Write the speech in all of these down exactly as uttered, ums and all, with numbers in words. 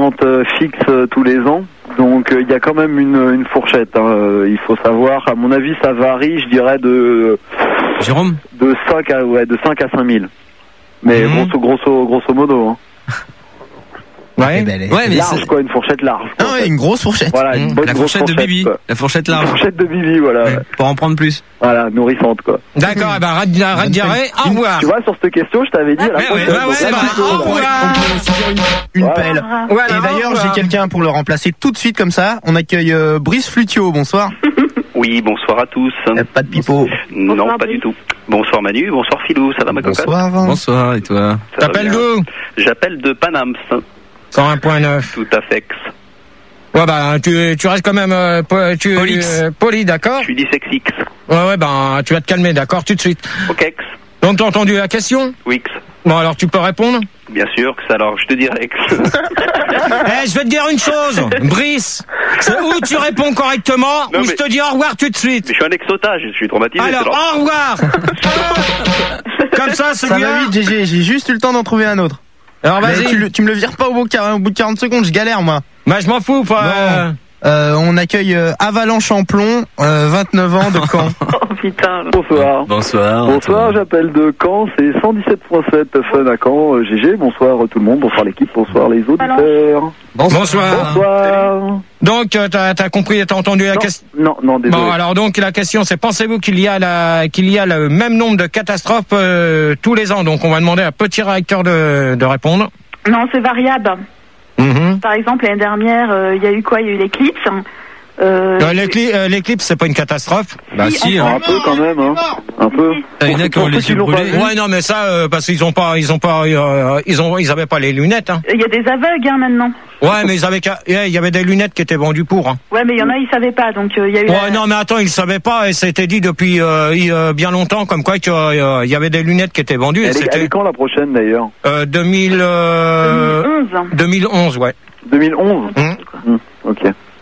descente euh, fixe euh, tous les ans. Donc il euh, y a quand même une, une fourchette. Hein. Euh, il faut savoir, à mon avis, ça varie, je dirais, de Jérôme de cinq à ouais, de cinq à cinq mille. Mais mmh. grosso grosso grosso modo. Hein. Ouais, ben, ouais, mais large, c'est quoi, une fourchette large. Ah ouais, une grosse fourchette. Voilà, une mmh. bonne la grosse fourchette, fourchette de Bibi. Quoi. La fourchette large. La fourchette de Bibi, voilà. Ouais, pour en prendre plus. Voilà, nourrissante, quoi. D'accord, et ben, Rad Diarrhée, au revoir. Tu vois, sur cette question, je t'avais dit. Ah, à la ouais, ouais, ouais, c'est vrai. Au revoir. Une, une voilà. pelle. Voilà, et d'ailleurs, j'ai quelqu'un pour le remplacer tout de suite comme ça. On accueille euh, Brice Flutio, bonsoir. Oui, bonsoir à tous. Pas de pipeau. Non, bonsoir, pas du tout. Bonsoir Manu, bonsoir Philou, ça va ma cocotte? Bonsoir. Bonsoir, et toi? T'appelles d'où? J'appelle de Paname. cent un point neuf. Tout à fait. Ouais, bah, tu, tu restes quand même, euh, po- tu, euh, poli, d'accord? Je suis dyslexique. Ouais, ouais, ben, tu vas te calmer, d'accord, tout de suite. Ok. Donc, t'as entendu la question? Oui. Bon, alors, tu peux répondre? Bien sûr, alors, je te dirai. Eh, je vais te dire une chose, Brice. C'est où tu réponds correctement, non, ou mais... je te dis au revoir tout de suite. Mais je suis un exotage, je suis traumatisé. Alors, au revoir. Comme ça, c'est ça bien. va vite, G G, j'ai juste eu le temps d'en trouver un autre. Alors, vas-y. Tu, tu me le vires pas au bout, au bout de quarante secondes, je galère, moi. Bah, je m'en fous, pas. Euh... Euh, on accueille euh, Avalanche en plomb, euh, vingt-neuf ans de Caen. Oh putain. Bonsoir. Bonsoir. Bonsoir, j'appelle de Caen, c'est cent dix-sept virgule sept Fun à Caen. Euh, G G, bonsoir tout le monde, bonsoir l'équipe, bonsoir les auditeurs. Bonsoir. Bonsoir. Bonsoir. Donc, euh, t'as, t'as compris, t'as entendu la question? Non, non, désolé. Bon, alors donc la question, c'est pensez-vous qu'il y a la, qu'il y a le même nombre de catastrophes euh, tous les ans? Donc, on va demander à Petit Réacteur de, de répondre. Non, c'est variable. Mm-hmm. Par exemple, l'année dernière, il euh, y a eu quoi? Il y a eu l'éclipse. Euh, euh, l'éclipse, euh, l'éclipse, c'est pas une catastrophe? Bah si, si hein. Un peu quand même, hein. Un peu. Il y en a qui ont les yeux brûlés. Ouais, non, mais ça, euh, parce qu'ils ont pas, ils ont pas, euh, ils ont, ils avaient pas les lunettes. Hein. Il y a des aveugles hein, maintenant. Ouais, mais ils avaient, il y avait des lunettes qui étaient vendues pour. Hein. Ouais, mais il y en a, ils savaient pas, donc il euh, y a eu. Ouais, la... non, mais attends, ils savaient pas, et c'était dit depuis euh, bien longtemps, comme quoi qu'il euh, y avait des lunettes qui étaient vendues. Elle, et est, c'était... elle est quand la prochaine d'ailleurs? euh, deux mille, euh... deux mille onze. deux mille onze, ouais. deux mille onze. Mmh. Mmh. Ok.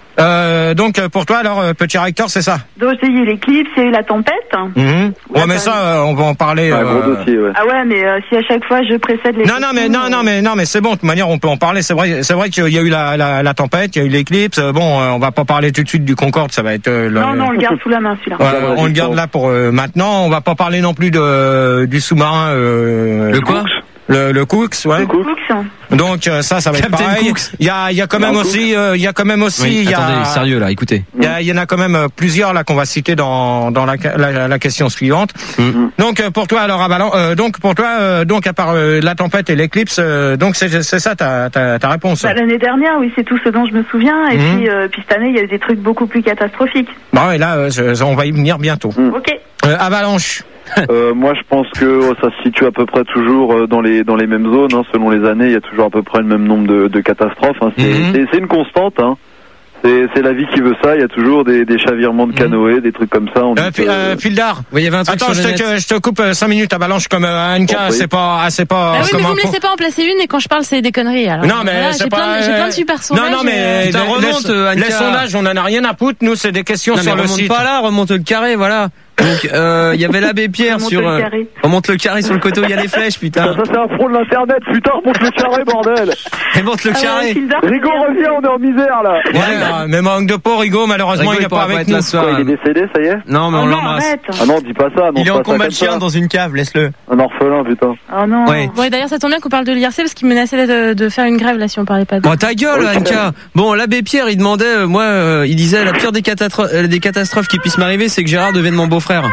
Euh, donc pour toi alors Petit Réacteur, c'est ça? Donc il y a eu l'éclipse, il y a eu la tempête. Mmh. Ouais, ouais, mais ça euh, on va en parler. Un euh... gros dossier, ouais. Ah ouais, mais euh, si à chaque fois je précède les. Non non mais non non mais non mais c'est bon, de toute manière on peut en parler. C'est vrai c'est vrai qu'il y a eu la la, la tempête, il y a eu l'éclipse. Bon, euh, on va pas parler tout de suite du Concorde, ça va être. Euh, non le... non, on le garde sous la main celui-là. Ouais, on le garde là pour euh, maintenant. On va pas parler non plus de du sous-marin. Euh, le quoi? Le, le Cooks, ouais. Le Cooks. Donc euh, ça, ça va Captain être pareil. Cooks. Il y a, il y a quand même aussi, euh, il y a quand même aussi, oui, il y a. Attendez, sérieux là, écoutez. Il y, a, il y en a quand même plusieurs là qu'on va citer dans dans la la, la question suivante. Mm. Donc euh, pour toi alors Avalanche, euh, donc pour toi euh, donc à part euh, la tempête et l'éclipse, euh, donc c'est c'est ça ta ta, ta réponse. Bah, l'année dernière, oui, c'est tout ce dont je me souviens. Et mm. puis euh, puis cette année, il y a eu des trucs beaucoup plus catastrophiques. Bon et là, euh, je, on va y venir bientôt. Mm. Ok. Euh, Avalanche. euh, moi, je pense que oh, ça se situe à peu près toujours euh, dans les dans les mêmes zones. Hein, selon les années, il y a toujours à peu près le même nombre de, de catastrophes. Hein. C'est, mm-hmm. c'est, c'est une constante. Hein. C'est, c'est la vie qui veut ça. Il y a toujours des, des chavirements de canoë, mmh. des trucs comme ça. On euh, dit, euh, euh, Fildar. Oui, il y avait un truc Attends, sur je, le te, net. je te coupe cinq minutes. Avalanche comme euh, Anka, oh, oui. c'est pas, c'est pas. Ah oui, mais vous me info. laissez pas en placer une et quand je parle, c'est des conneries. Alors. Non, mais voilà, c'est j'ai pas. Plein de, j'ai plein de super sondages. Non, non, mais les, remonte, les, les sondages, on en a rien à foutre. Nous, c'est des questions non, sur le remonte site. Pas là, remonte le carré, voilà. Donc, il euh, y avait l'abbé Pierre remonte sur. Le euh, remonte le carré sur le côté où il y a les flèches, putain. Ça, ça c'est un front de l'internet, putain, remonte le carré, bordel. Remonte le carré. Rigo revient, on est en misère là. Ouais, ouais, mais manque de peau, Rigo, malheureusement, Rigo, il n'est pas avec nous. Quoi, il est décédé, ça y est? Non, mais oh on non, l'embrasse. Arrête. Ah non, dis pas ça. Non, il est en combat de chien dans une cave, laisse-le. Un orphelin, putain. Oh non. Ouais. Ouais, d'ailleurs, ça tombe bien qu'on parle de l'I R C parce qu'il menaçait de, de faire une grève là si on parlait pas de. Bon, ta gueule, okay. Anka. Bon, l'abbé Pierre, il demandait, euh, moi, euh, il disait la pire des, catastro- euh, des catastrophes qui puissent m'arriver, c'est que Gérard devienne mon beau-frère.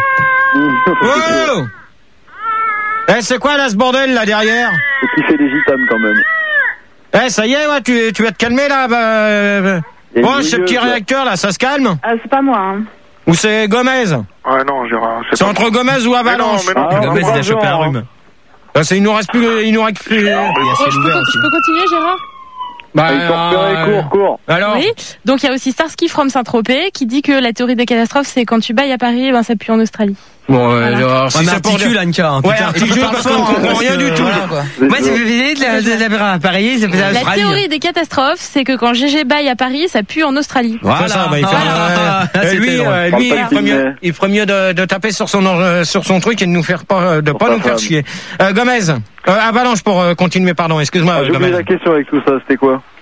Wow. Eh, c'est quoi là ce bordel là derrière? Faut kiffer les gitanes quand même. Eh, ça y est, ouais, tu, tu vas te calmer là. Bah, euh... Bon, ce petit réacteur là, ça se calme? Ah, c'est pas moi. Hein. Ou c'est Gomez? Ouais, non, Gérard. C'est, c'est entre moi. Gomez ou Avalanche? Mais non, mais non, ah, Gomez, il a chopé un rhume. Bah, c'est, il nous reste plus, il nous reste plus. Oh, je, peux, je peux continuer, Gérard? Bah, il faut repérer, euh, cours, cours. Alors oui. Donc il y a aussi Starsky from Saint-Tropez qui dit que la théorie des catastrophes, c'est quand tu bailles à Paris, ben ça pue en Australie. Bon, euh, voilà. Alors, si ouais, c'est articule, pour... Anka. Hein, ouais, articule parce qu'on comprend rien du tout. Voilà, moi, c'est de la à Paris, ça peut La théorie des catastrophes, c'est que quand G G baille à Paris, ça pue en Australie. Voilà. C'est ça, bah, il fait, voilà. euh, euh, lui, euh, lui, il ferait mieux, il ferait mieux de, de taper sur son, euh, sur son truc et de nous faire pas, de pas nous faire chier. Euh, Gomez, euh, Avalanche pour euh, continuer, pardon, excuse-moi. Ah, j'ai oublié la question avec tout ça, c'était quoi?